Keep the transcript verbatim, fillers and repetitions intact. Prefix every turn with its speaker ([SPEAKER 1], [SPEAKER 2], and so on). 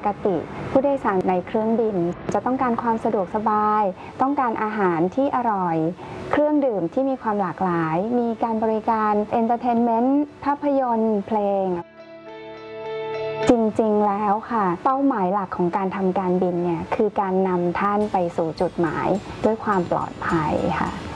[SPEAKER 1] กติผู้โดยสารในเครื่องบินจะต้องการความสะดวกสบายต้องการอาหารที่อร่อยเครื่องดื่มที่มีความหลากหลายมีการบริการเอนเตอร์เทนเมนต์ภาพยนตร์เพลงจริงๆแล้วค่ะเป้าหมายหลักของการทำการบินเนี่ยคือการนำท่านไปสู่จุดหมายด้วยความปลอดภัยค่ะ